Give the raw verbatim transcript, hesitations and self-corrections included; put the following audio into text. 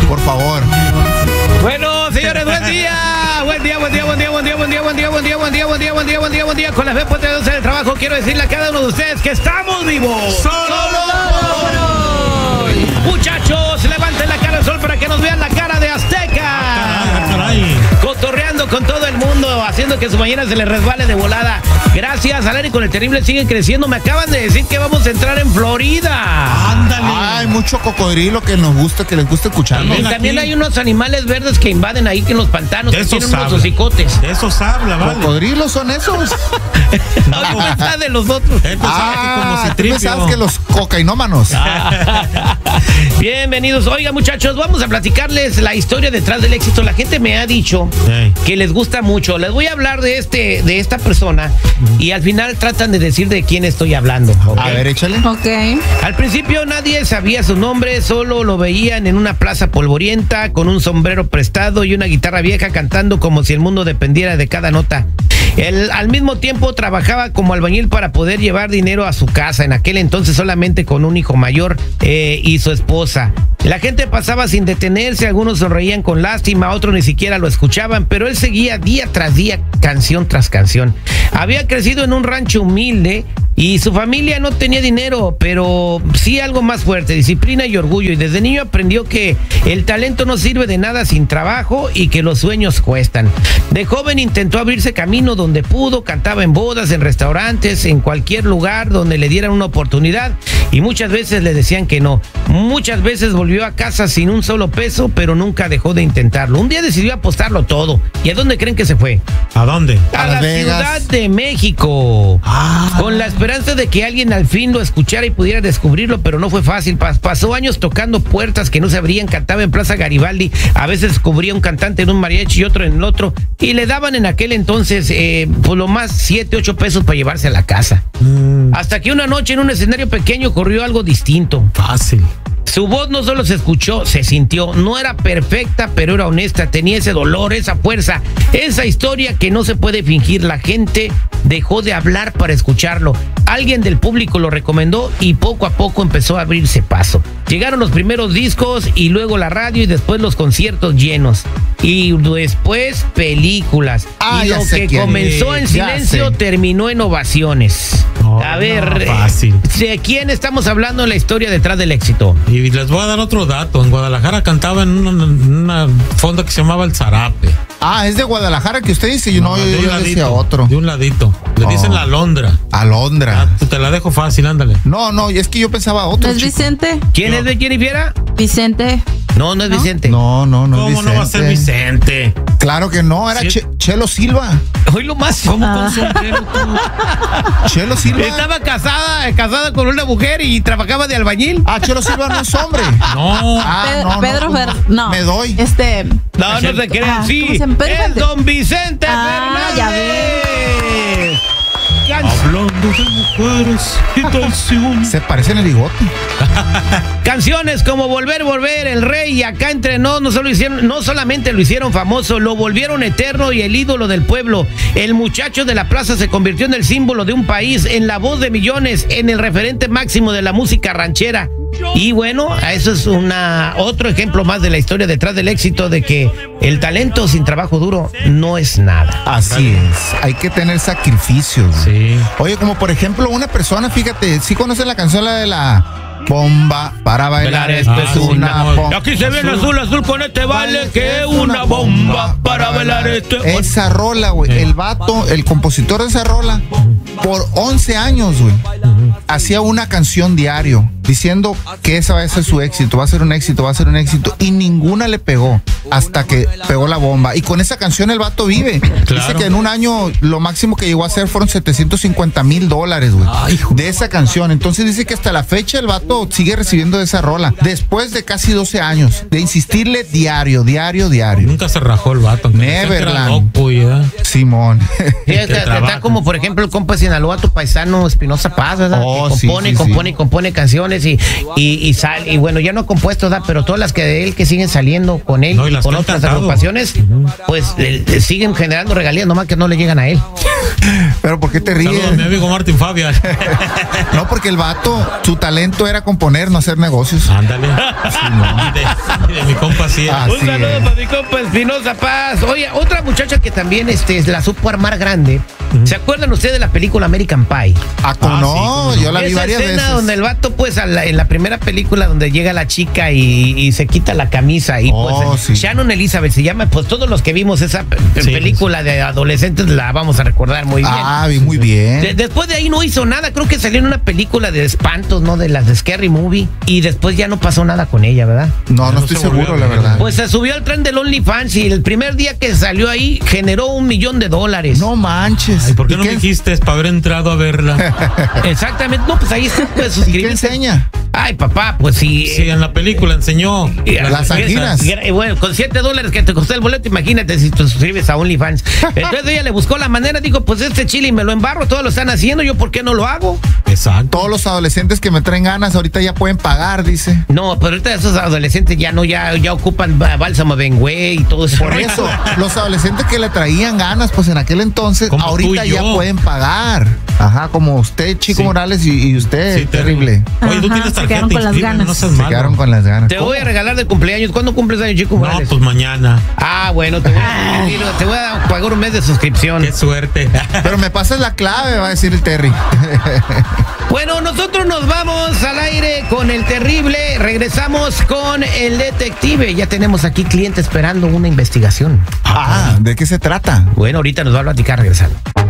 por favor. Bueno, señores, buen día. Buen día, buen día, buen día, buen día, buen día, buen día, buen día, buen día, buen día, buen día, buen día, buen día. Con las veinte de del trabajo quiero decirle a cada uno de ustedes que estamos vivos. Solo por hoy. Muchachos, levanten la cara al sol para que nos vean la cara de Azteca. Cotorreando con todo el mundo, haciendo que su mañana se les resbale de volada. Gracias, al aire con el terrible siguen creciendo. Me acaban de decir que vamos a entrar en Florida. Ándale. Hay mucho cocodrilo que nos gusta, que les gusta escucharnos. Y también hay unos animales verdes que invaden ahí que en los pantanos, que tienen unos hocicotes. De esos habla, ¿vale? ¿Cocodrilos son esos? No, está de los otros. Ah, tú sabes que los cocainómanos. Bienvenidos. Oiga, muchachos, vamos a platicarles la historia detrás del éxito. La gente me ha dicho hey. que les gusta mucho. Les voy a hablar de este, de esta persona y al final tratan de decir de quién estoy hablando. ¿Okay? A ver, échale. Ok. Al principio nadie sabía su nombre, solo lo veían en una plaza polvorienta con un sombrero prestado y una guitarra vieja cantando como si el mundo dependiera de cada nota. Él al mismo tiempo trabajaba como albañil para poder llevar dinero a su casa, en aquel entonces solamente con un hijo mayor eh, y su esposa. La gente pasaba sin detenerse, algunos sonreían con lástima, otros ni siquiera lo escuchaban, pero él seguía día tras día, canción tras canción. Había crecido en un rancho humilde y su familia no tenía dinero, pero sí algo más fuerte, disciplina y orgullo. Y desde niño aprendió que el talento no sirve de nada sin trabajo y que los sueños cuestan. De joven intentó abrirse camino donde pudo, cantaba en bodas, en restaurantes, en cualquier lugar donde le dieran una oportunidad y muchas veces le decían que no. Muchas veces volvió a casa sin un solo peso, pero nunca dejó de intentarlo. Un día decidió apostarlo todo. ¿Y a dónde creen que se fue? ¿A dónde? A, A la Las Vegas. Ciudad de México. Ah. Con la esperanza de que alguien al fin lo escuchara y pudiera descubrirlo, pero no fue fácil. Pas- pasó años tocando puertas que no se abrían, cantaba en Plaza Garibaldi, a veces descubría un cantante en un mariachi y otro en el otro, y le daban en aquel entonces eh, por lo más siete, ocho pesos para llevarse a la casa. Mm, Hasta que una noche en un escenario pequeño ocurrió algo distinto. fácil. Su voz no solo se escuchó, se sintió. No era perfecta, pero era honesta. Tenía ese dolor, esa fuerza, esa historia que no se puede fingir. La gente dejó de hablar para escucharlo. Alguien del público lo recomendó y poco a poco empezó a abrirse paso. Llegaron los primeros discos y luego la radio y después los conciertos llenos. Y después películas. Ah, y ya lo sé que quién. comenzó en Ya silencio sé. terminó en ovaciones. Oh, a ver, no, eh, fácil. ¿de quién estamos hablando en la historia detrás del éxito? Y les voy a dar otro dato. En Guadalajara cantaba en una, en una fonda que se llamaba El Zarape. Ah, es de Guadalajara que usted dice. Yo no, de yo, un yo decía ladito, otro. De un ladito. Le Oh. dicen la Alondra. Alondra. Ah, te la dejo fácil, ándale. No, no, es que yo pensaba ¿No otro. es chico. Vicente? ¿Quién Yo. es de Jennifer? Vicente. No, no es ¿No? Vicente. No, no, no. ¿Cómo es no va a ser Vicente? Claro que no, era Sí. Che- Chelo Silva. Hoy lo más. ¿Cómo Ah. con sombrero tú? Chelo Silva. Estaba casada, eh, casada con una mujer y trabajaba de albañil. Ah, Chelo Silva no es hombre. No. Ah, Pe- no, no, Pedro pues Fer- no. no. Me doy. Este. No, no se crean, Ah, sí. ¿cómo se llama? Pedro Es Fernández. don Vicente Ah, ya Fernández. Can- Hablando de mujeres y traición. Se parece en el bigote. Canciones como Volver, Volver, El Rey y Acá Entre Nos no solo hicieron, no solamente lo hicieron famoso, lo volvieron eterno y el ídolo del pueblo. El muchacho de la plaza se convirtió en el símbolo de un país, en la voz de millones, en el referente máximo de la música ranchera. Y bueno, eso es una otro ejemplo más de la historia detrás del éxito, de que el talento sin trabajo duro no es nada. Así es. Hay que tener sacrificios. Sí. Oye, como por ejemplo, una persona, fíjate, ¿sí conocen la canción la de la bomba para bailar? Bailar Esto esto es es una una- bomba. Aquí se ve el azul, azul con este vale, que es una bomba para bailar esto. Esa rola, güey, Sí. el vato, el compositor de esa rola, por once años, güey, hacía una canción diario, diciendo que esa va a ser su éxito, va a ser un éxito, va a ser un éxito, y ninguna le pegó, hasta que pegó la bomba. Y con esa canción el vato vive. Dice Claro. que en un año lo máximo que llegó a hacer fueron setecientos cincuenta mil dólares, güey, Ay, hijo. de esa canción. Entonces dice que hasta la fecha el vato sigue recibiendo de esa rola, después de casi doce años, de insistirle diario, diario, diario. Nunca se rajó el vato. Neverland. Loco, ya. Simón. Sí, está, está trabaja. como por ejemplo el compa de Sinaloa, tu paisano Espinosa Paz, ¿verdad? Oh, que sí, compone, sí, compone, sí. compone canciones. canciones y, y, y sal, y bueno, ya no ha compuesto, ¿da? Pero todas las que de él que siguen saliendo con él No, y y las con que han otras cantado. agrupaciones, pues le- le siguen generando regalías, nomás que no le llegan a él. Pero ¿por qué te Saludos a mi ríes? amigo Martín Fabián. No, porque el vato, su talento era componer, no hacer negocios. Ándale. Y de, y de mi compa sí. Ah, Un Así saludo es. para mi compa Espinosa Paz. Oye, otra muchacha que también este, la supo armar grande. ¿Se acuerdan ustedes de la película American Pie? Ah, ¿cómo Ah, no, sí, cómo no. yo la vi Esa varias escena veces. donde el vato, pues, a la- en la primera película donde llega la chica y, y se quita la camisa y Oh, pues sí. Shannon Elizabeth se llama, pues todos los que vimos esa pe- pe- Sí, película de adolescentes la vamos a recordar muy bien. Ah, vi muy bien. De- después de ahí no hizo nada, creo que salió en una película de espantos, ¿no? De las de Scary Movie y después ya no pasó nada con ella, ¿verdad? No, no no estoy se volvió seguro, a la ver. verdad. Pues se subió al tren del OnlyFans y el primer día que salió ahí generó un millón de dólares. No manches. Ay, ¿por qué ¿Y no me dijiste para haber entrado a verla? Exactamente, no, pues ahí está, pues ¿Y qué suscribirse. enseña? Ay, papá, pues sí. Sí, en la película enseñó Y- Las anginas. y- Bueno, con siete dólares que te costó el boleto, imagínate si te suscribes a OnlyFans. Entonces ella le buscó la manera, dijo, pues este chile me lo embarro, todos lo están haciendo, yo ¿por qué no lo hago? Exacto. Todos los adolescentes que me traen ganas ahorita ya pueden pagar, dice. No, pero ahorita esos adolescentes ya no, ya, ya ocupan ba- bálsamo Bengüe y todo eso. Por eso, los adolescentes que le traían ganas, pues en aquel entonces, Como ahorita tú y ya yo. pueden pagar. Ajá, como usted, Chico Sí. Morales, y, y usted, Sí, terrible. Oye, tú Ajá, tienes se tarjeta, quedaron con las inscríbeme, ganas. no seas Se malo. quedaron con las ganas. Te voy a regalar de cumpleaños. ¿Cuándo cumples años, Chico No, Morales? pues mañana. Ah, bueno, te voy, a, te voy a pagar un mes de suscripción. Qué suerte. Pero me pasas la clave, va a decir el Terry. Bueno, nosotros nos vamos al aire con el terrible. Regresamos con el detective. Ya tenemos aquí cliente esperando una investigación. Ah, ¿de qué se trata? Bueno, ahorita nos va a platicar regresando.